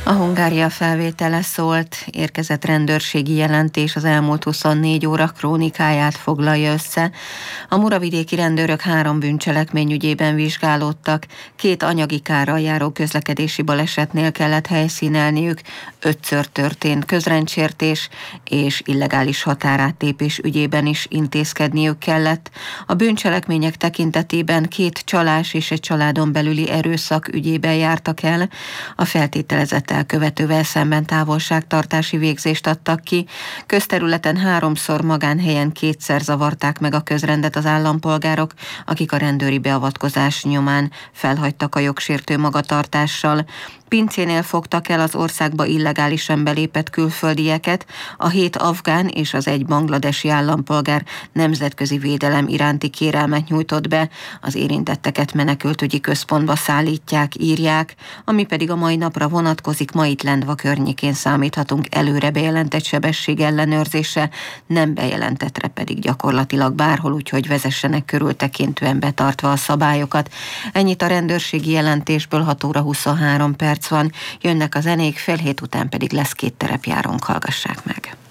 A Hungária felvétele szólt, érkezett rendőrségi jelentés az elmúlt 24 óra krónikáját foglalja össze. A muravidéki rendőrök 3 bűncselekmény ügyében vizsgálódtak, 2 anyagi kárral járó közlekedési balesetnél kellett helyszínelniük, 5-ször történt közrendsértés és illegális határátlépés ügyében is intézkedniük kellett. A bűncselekmények tekintetében 2 csalás és egy családon belüli erőszak ügyében jártak el. A feltételezett elkövetővel szemben távolságtartási végzést adtak ki. Közterületen 3-szor, magánhelyen 2-szer zavarták meg a közrendet az állampolgárok, akik a rendőri beavatkozás nyomán felhagytak a jogsértő magatartással. Pincénél fogtak el az országba illegálisan belépett külföldieket, a 7 afgán és az 1 bangladesi állampolgár nemzetközi védelem iránti kérelmet nyújtott be, az érintetteket menekültügyi központba szállítják, írják, ami pedig a mai napra vonatkozik, ma itt Lendva környékén számíthatunk előre bejelentett sebesség ellenőrzésre, nem bejelentettre pedig gyakorlatilag bárhol, úgyhogy vezessenek körültekintően betartva a szabályokat. Ennyit a rendőrségi jelentésből, 6 óra 23 perc van, jönnek a zenék, fél hét után pedig lesz 2 terepjárónk, hallgassák meg.